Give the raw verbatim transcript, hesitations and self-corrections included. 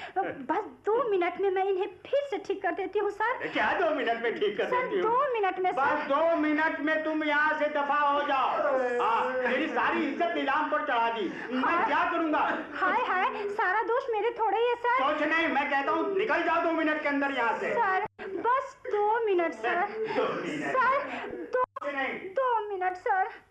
बस दो मिनट में मैं इन्हें फिर से ठीक कर देती हूँ सर। क्या दो मिनट में ठीक कर देती हूँ? दो मिनट में बस दो मिनट में तुम यहाँ से दफा हो जाओ। हाँ, मेरी सारी इज्जत नीलाम पर चढ़ा दी। मैं क्या करूँगा? हाय हाय, सारा दोष मेरे थोड़े ही है सर। सोच नहीं, मैं कहता हूँ निकल जाओ दो मिनट के अंदर यहाँ से। सर बस दो मिनट सर। दो मिनट सर दो, दो मिनट सर।